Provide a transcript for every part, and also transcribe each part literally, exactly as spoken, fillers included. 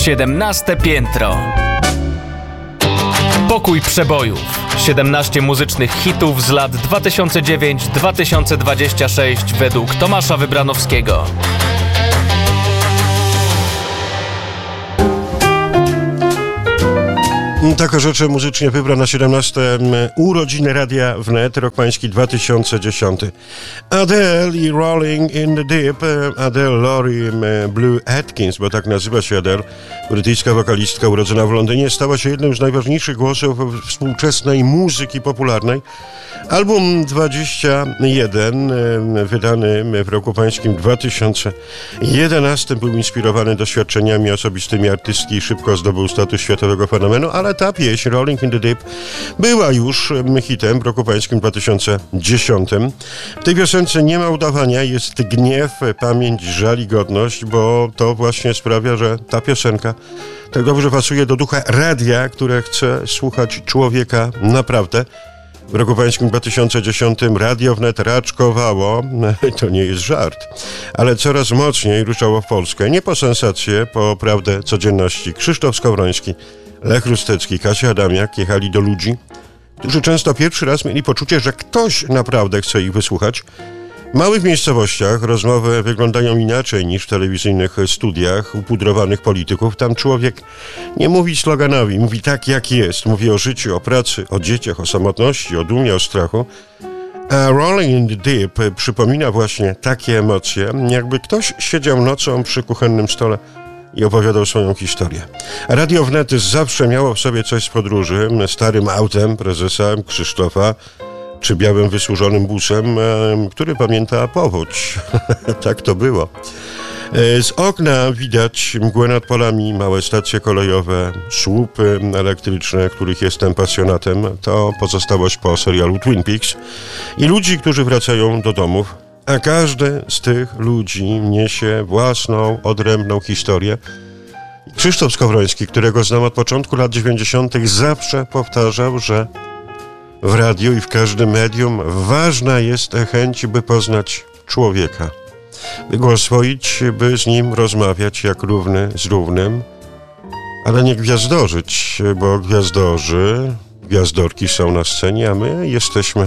siedemnaste piętro. Pokój przebojów. siedemnaście muzycznych hitów z lat dwa tysiące dziewiąty do dwa tysiące dwudziestego szóstego według Tomasza Wybranowskiego. Taka rzecz muzycznie wybrana na siedemnaste urodziny Radia Wnet, rok pański dwa tysiące dziesiąty. Adele i Rolling in the Deep. Adele Laurie Blue Atkins, bo tak nazywa się Adele, brytyjska wokalistka urodzona w Londynie, stała się jednym z najważniejszych głosów współczesnej muzyki popularnej. Album dwadzieścia jeden, wydany w roku pańskim dwa tysiące jedenastym, był inspirowany doświadczeniami osobistymi artystki i szybko zdobył status światowego fenomenu, ale ta pieśń Rolling in the Deep była już hitem w roku pańskim dwa tysiące dziesiątym. W tej piosence nie ma udawania, jest gniew, pamięć, żal i godność, bo to właśnie sprawia, że ta piosenka tak dobrze pasuje do ducha radia, które chce słuchać człowieka naprawdę. W roku pańskim dwa tysiące dziesiątym Radio Wnet raczkowało, to nie jest żart, ale coraz mocniej ruszało w Polskę. Nie po sensację, po prawdę codzienności. Krzysztof Skowroński, Lech Rustecki, Kasia Adamiak jechali do ludzi, którzy często pierwszy raz mieli poczucie, że ktoś naprawdę chce ich wysłuchać. W małych miejscowościach rozmowy wyglądają inaczej niż w telewizyjnych studiach upudrowanych polityków. Tam człowiek nie mówi sloganami, mówi tak jak jest. Mówi o życiu, o pracy, o dzieciach, o samotności, o dumie, o strachu. A Rolling in the Deep przypomina właśnie takie emocje, jakby ktoś siedział nocą przy kuchennym stole i opowiadał swoją historię. Radio Wnet zawsze miało w sobie coś z podróży, starym autem prezesa Krzysztofa, czy białym wysłużonym busem, który pamięta powódź. Tak to było. Z okna widać mgłę nad polami, małe stacje kolejowe, słupy elektryczne, których jestem pasjonatem. To pozostałość po serialu Twin Peaks. I ludzi, którzy wracają do domów, a każdy z tych ludzi niesie własną, odrębną historię. Krzysztof Skowroński, którego znam od początku lat dziewięćdziesiątych, zawsze powtarzał, że w radiu i w każdym medium ważna jest chęć, by poznać człowieka, by go oswoić, by z nim rozmawiać jak równy z równym, ale nie gwiazdorzyć, bo gwiazdorzy, gwiazdorki są na scenie, a my jesteśmy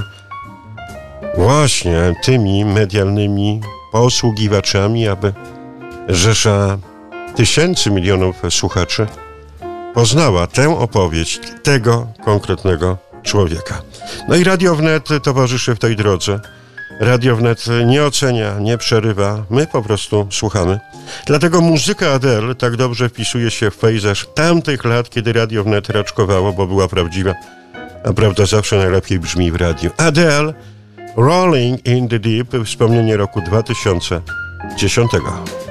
właśnie tymi medialnymi posługiwaczami, aby rzesza tysięcy, milionów słuchaczy poznała tę opowieść tego konkretnego człowieka. No i Radio Wnet towarzyszy w tej drodze. Radio Wnet nie ocenia, nie przerywa, my po prostu słuchamy. Dlatego muzyka Adele tak dobrze wpisuje się w pejzaż tamtych lat, kiedy Radio Wnet raczkowało, bo była prawdziwa, a prawda zawsze najlepiej brzmi w radiu. Adele, Rolling in the Deep, wspomnienie roku dwa tysiące dziesiątego.